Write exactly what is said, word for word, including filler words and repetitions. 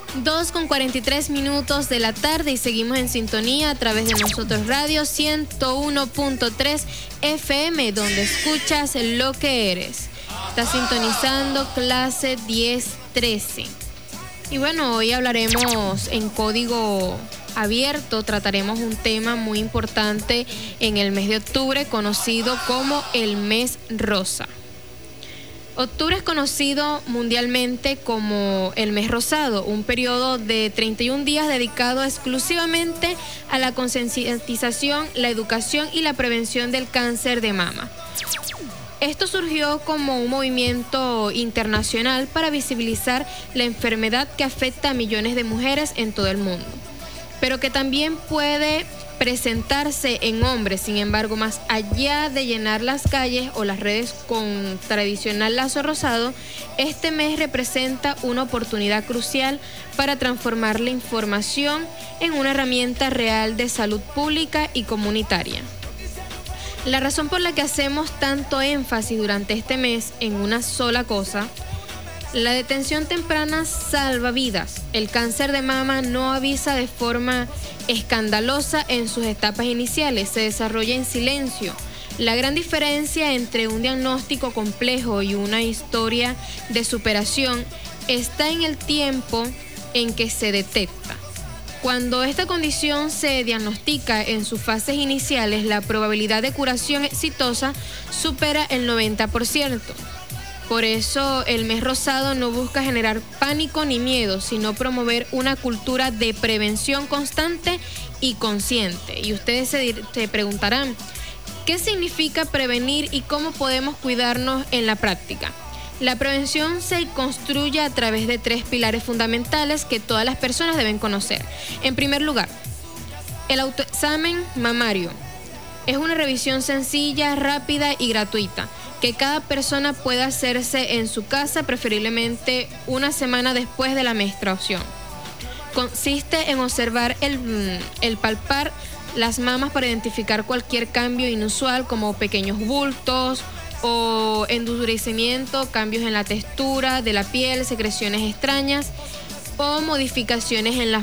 dos con cuarenta y tres minutos de la tarde y seguimos en sintonía a través de Nosotros Radio ciento uno punto tres F M, donde escuchas lo que eres. Estás sintonizando clase diez trece. Y bueno, hoy hablaremos en código abierto, trataremos un tema muy importante en el mes de octubre, conocido como el mes rosa. Octubre es conocido mundialmente como el mes rosado, un periodo de treinta y un días dedicado exclusivamente a la concientización, la educación y la prevención del cáncer de mama. Esto surgió como un movimiento internacional para visibilizar la enfermedad que afecta a millones de mujeres en todo el mundo, pero que también puede presentarse en hombres. Sin embargo, más allá de llenar las calles o las redes con tradicional lazo rosado, este mes representa una oportunidad crucial para transformar la información en una herramienta real de salud pública y comunitaria. La razón por la que hacemos tanto énfasis durante este mes en una sola cosa: la detención temprana salva vidas. El cáncer de mama no avisa de forma escandalosa en sus etapas iniciales, se desarrolla en silencio. La gran diferencia entre un diagnóstico complejo y una historia de superación está en el tiempo en que se detecta. Cuando esta condición se diagnostica en sus fases iniciales, la probabilidad de curación exitosa supera el noventa por ciento. Por eso el mes rosado no busca generar pánico ni miedo, sino promover una cultura de prevención constante y consciente. Y ustedes se, se preguntarán, ¿qué significa prevenir y cómo podemos cuidarnos en la práctica? La prevención se construye a través de tres pilares fundamentales que todas las personas deben conocer. En primer lugar, el autoexamen mamario. Es una revisión sencilla, rápida y gratuita que cada persona puede hacerse en su casa, preferiblemente una semana después de la menstruación. Consiste en observar el, el palpar las mamas para identificar cualquier cambio inusual, como pequeños bultos o endurecimiento, cambios en la textura de la piel, secreciones extrañas o modificaciones en la